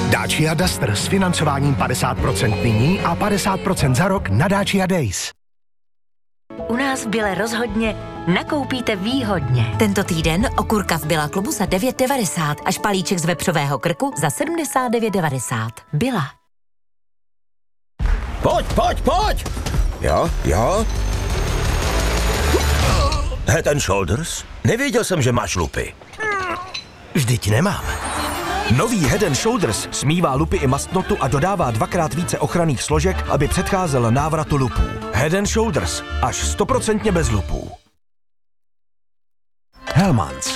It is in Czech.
Dacia Duster s financováním 50% nyní a 50% za rok na Dacia Days. U nás v Bile rozhodně nakoupíte výhodně. Tento týden okurka v Billa klubu za 9,90 a špalíček z vepřového krku za 79,90. Billa. Pojď! Jo? Head and Shoulders? Nevěděl jsem, že máš lupy. Vždyť nemám. Nový Head and Shoulders smívá lupy i mastnotu a dodává 2x více ochranných složek, aby předcházel návratu lupů. Head and Shoulders. Až 100% bez lupů. Hellmann's.